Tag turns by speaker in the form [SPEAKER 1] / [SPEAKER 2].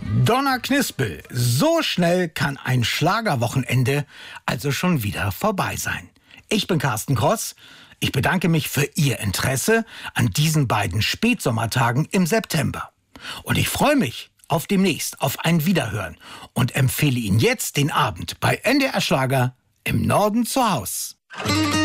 [SPEAKER 1] Donner Knispel, so schnell kann ein Schlagerwochenende also schon wieder vorbei sein. Ich bin Carsten Kross. Ich bedanke mich für Ihr Interesse an diesen beiden Spätsommertagen im September. Und ich freue mich auf demnächst, auf ein Wiederhören und empfehle Ihnen jetzt den Abend bei NDR Schlager im Norden zu Haus.